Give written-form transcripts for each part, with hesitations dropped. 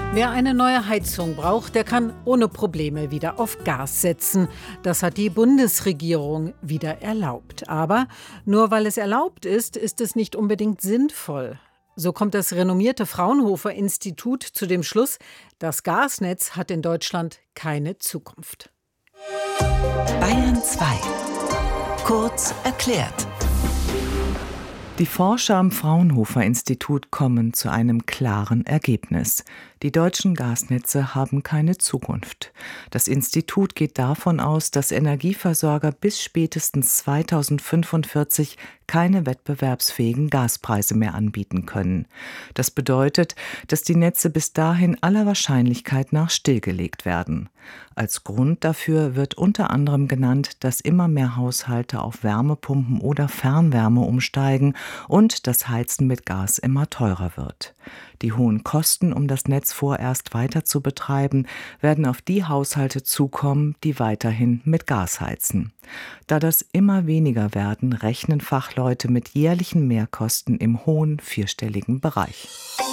Wer eine neue Heizung braucht, der kann ohne Probleme wieder auf Gas setzen. Das hat die Bundesregierung wieder erlaubt. Aber nur weil es erlaubt ist, ist es nicht unbedingt sinnvoll. So kommt das renommierte Fraunhofer Institut zu dem Schluss, das Gasnetz hat in Deutschland keine Zukunft. Bayern 2. Kurz erklärt. Die Forscher am Fraunhofer Institut kommen zu einem klaren Ergebnis. Die deutschen Gasnetze haben keine Zukunft. Das Institut geht davon aus, dass Energieversorger bis spätestens 2045 keine wettbewerbsfähigen Gaspreise mehr anbieten können. Das bedeutet, dass die Netze bis dahin aller Wahrscheinlichkeit nach stillgelegt werden. Als Grund dafür wird unter anderem genannt, dass immer mehr Haushalte auf Wärmepumpen oder Fernwärme umsteigen und das Heizen mit Gas immer teurer wird. Die hohen Kosten, um das Netz vorerst weiter zu betreiben, werden auf die Haushalte zukommen, die weiterhin mit Gas heizen. Da das immer weniger werden, rechnen Fachleute mit jährlichen Mehrkosten im hohen vierstelligen Bereich.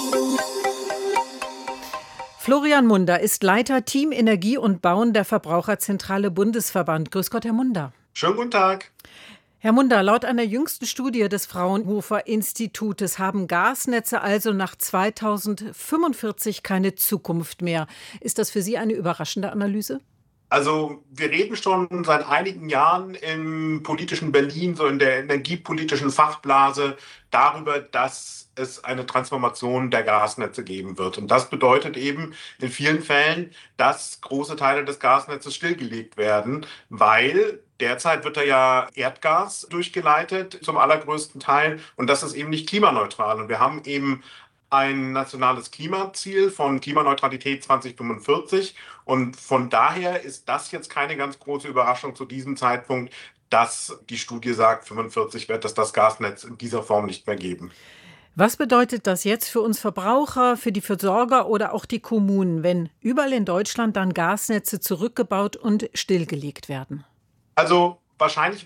Florian Munder ist Leiter Team Energie und Bauen der Verbraucherzentrale Bundesverband. Grüß Gott, Herr Munder. Schönen guten Tag. Herr Munder, laut einer jüngsten Studie des Fraunhofer Institutes haben Gasnetze also nach 2045 keine Zukunft mehr. Ist das für Sie eine überraschende Analyse? Also wir reden schon seit einigen Jahren im politischen Berlin, so in der energiepolitischen Fachblase, darüber, dass es eine Transformation der Gasnetze geben wird. Und das bedeutet eben in vielen Fällen, dass große Teile des Gasnetzes stillgelegt werden, weil derzeit wird da ja Erdgas durchgeleitet zum allergrößten Teil und das ist eben nicht klimaneutral. Und wir haben eben ein nationales Klimaziel von Klimaneutralität 2045. Und von daher ist das jetzt keine ganz große Überraschung zu diesem Zeitpunkt, dass die Studie sagt, 45 wird es das Gasnetz in dieser Form nicht mehr geben. Was bedeutet das jetzt für uns Verbraucher, für die Versorger oder auch die Kommunen, wenn überall in Deutschland dann Gasnetze zurückgebaut und stillgelegt werden? Also wahrscheinlich